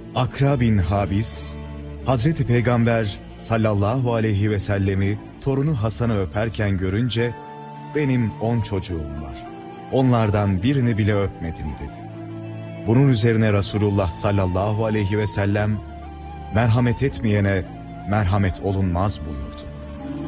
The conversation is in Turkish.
Akra bin Habis, Hazreti Peygamber sallallahu aleyhi ve sellemi torunu Hasan'ı öperken görünce, benim 10 çocuğum var, onlardan birini bile öpmedim dedi. Bunun üzerine Resulullah sallallahu aleyhi ve sellem, merhamet etmeyene merhamet olunmaz buyurdu.